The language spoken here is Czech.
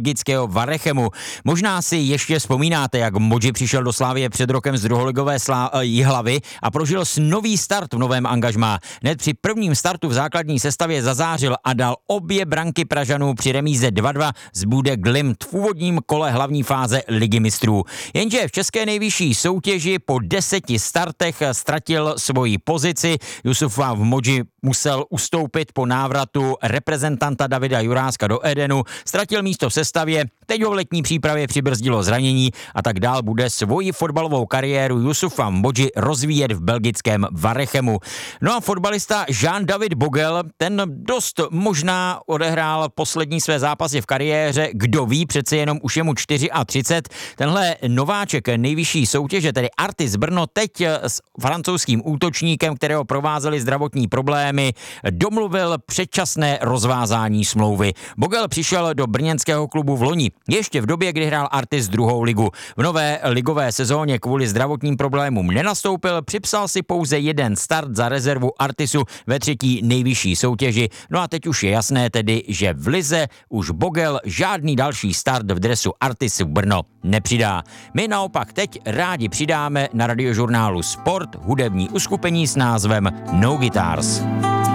belgického Varechemu. Možná si ještě vzpomínáte, jak Modži přišel do Slavie před rokem z druholigové Jihlavy a prožil nový start v novém angažmá. Hned při prvním startu v základní sestavě zazářil a dal obě branky Pražanů při remíze 2-2 z Bude Glimt v úvodním kole hlavní fáze Ligy mistrů. Jenže v české nejvyšší soutěži po 10 startech ztratil svoji pozici. Jusufáv Modži musel ustoupit po návratu reprezentanta Davida Juráska do Edenu, ztratil místo v sestavě, teď ho v letní přípravě přibrzdilo zranění a tak dál bude svoji fotbalovou kariéru Jusufa Modži rozvíjet v belgickém Varechemu. No a fotbalista Jean-David Bogel, ten dost možná odehrál poslední své zápasy v kariéře, kdo ví, přece jenom už je mu 34. Tenhle nováček nejvyšší soutěže, tedy Artis Brno, teď s francouzským útočníkem, kterého provázely zdravotní problémy, domluvil předčasné rozvázání smlouvy. Bogel přišel do brněnského klubu v loni, ještě v době, kdy hrál Artis druhou ligu. V nové ligové sezóně kvůli zdravotním problémům nenastoupil, připsal si pouze jeden start za rezervu Artisu ve třetí nejvyšší soutěži. No a teď už je jasné tedy, že v lize už Bogel žádný další start v dresu Artisu Brno nepřidá. My naopak teď rádi přidáme na radiožurnálu Sport hudební uskupení s názvem No Guitars.